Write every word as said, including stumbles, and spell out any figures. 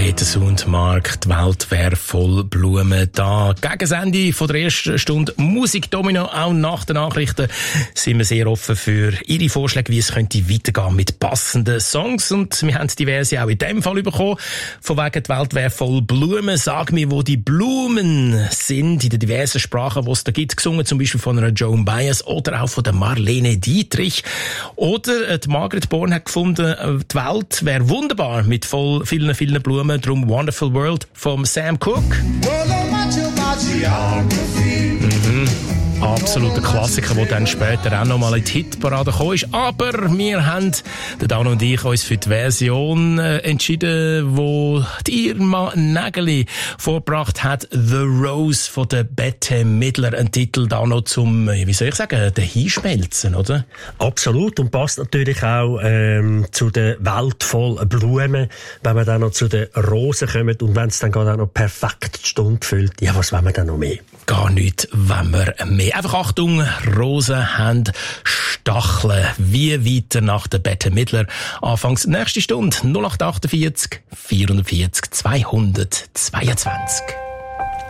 Peter Sundmark, die Welt wäre voll Blumen. Da gegen das Ende von der ersten Stunde Musikdomino, auch nach den Nachrichten, sind wir sehr offen für Ihre Vorschläge, wie es könnte weitergehen mit passenden Songs. Und wir haben diverse auch in dem Fall bekommen. Von wegen, die Welt wäre voll Blumen. Sag mir, wo die Blumen sind in den diversen Sprachen, die es da gibt. Gesungen zum Beispiel von einer Joan Baez oder auch von der Marlene Dietrich. Oder die Margaret Bourne hat gefunden, die Welt wäre wunderbar mit voll vielen, vielen Blumen. Drum Wonderful World vom Sam Cooke. Mhm. Absoluter Klassiker, der dann später auch nochmal in die Hitparade gekommen ist. Aber wir haben, der Dan und ich, uns für die Version äh, entschieden, wo die Irma Nägeli vorgebracht hat. The Rose von der Bette Midler. Ein Titel da noch zum, wie soll ich sagen, den Hinschmelzen, oder? Absolut. Und passt natürlich auch ähm, zu der Welt voll Blumen, wenn wir dann noch zu den Rosen kommen und wenn es dann gerade auch noch perfekt die Stunde füllt. Ja, was wollen wir dann noch mehr? Gar nichts, wenn wir mehr. Einfach Achtung, Rosen haben Stacheln. Wie weiter nach der Bette Midler. Anfangs nächste Stunde null acht achtundvierzig vierundvierzig zweihundertzweiundzwanzig.